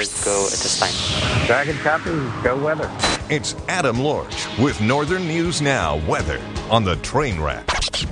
weather go at this time? Dragon copy, go weather. It's Adam Lorch with Northern News Now weather on the train wreck.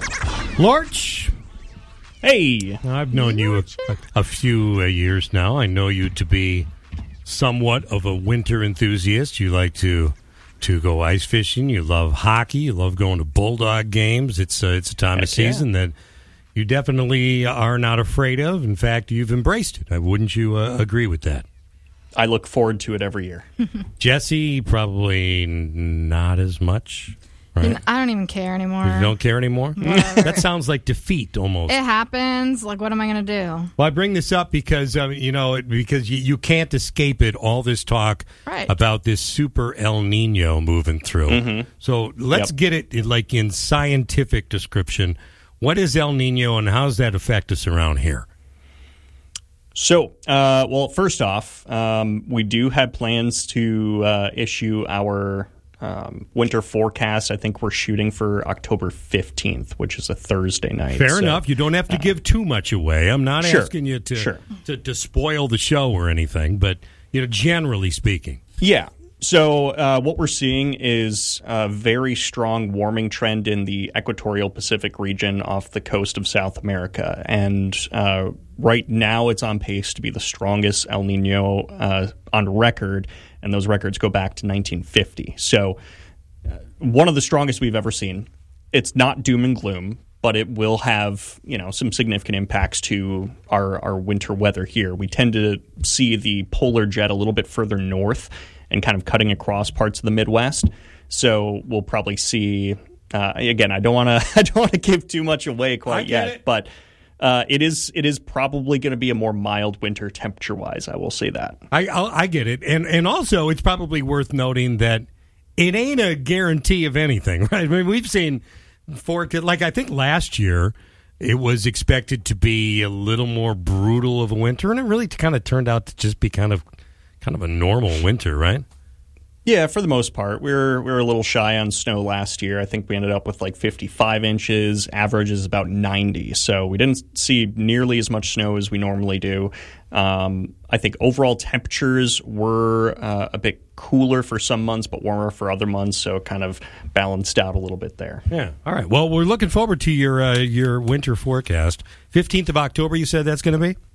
Lorch, hey. I've known you a few years now. I know you to be somewhat of a winter enthusiast. You like to go ice fishing. You love hockey. You love going to Bulldog games. It's a time of season that you definitely are not afraid of. In fact, you've embraced it. Wouldn't you agree with that? I look forward to it every year. Jesse, probably not as much. Right? I don't even care anymore. You don't care anymore? Whatever. That sounds like defeat almost. It happens. Like, what am I going to do? Well, I bring this up because, because you can't escape it, all this talk about this super El Nino moving through. Mm-hmm. So let's get it like in scientific description. What is El Nino and how does that affect us around here? So, first off, we do have plans to issue our winter forecast. I think we're shooting for October 15th, which is a Thursday night. Fair enough. You don't have to give too much away. I'm not asking you to spoil the show or anything, but generally speaking. Yeah. So what we're seeing is a very strong warming trend in the equatorial Pacific region off the coast of South America. And right now it's on pace to be the strongest El Nino on record, and those records go back to 1950. So one of the strongest we've ever seen. It's not doom and gloom, but it will have some significant impacts to our winter weather here. We tend to see the polar jet a little bit further north and kind of cutting across parts of the Midwest. So we'll probably see. Again, I don't want to give too much away quite yet, but it is probably going to be a more mild winter temperature wise. I will say that. I get it, and also it's probably worth noting that it ain't a guarantee of anything, right? I mean, we've seen I think last year it was expected to be a little more brutal of a winter, and it really kind of turned out to just be kind of a normal winter, right? Yeah, for the most part. We were a little shy on snow last year. I think we ended up with like 55 inches. Average is about 90. So we didn't see nearly as much snow as we normally do. I think overall temperatures were a bit cooler for some months, but warmer for other months. So it kind of balanced out a little bit there. Yeah. All right. Well, we're looking forward to your winter forecast. 15th of October, you said that's going to be?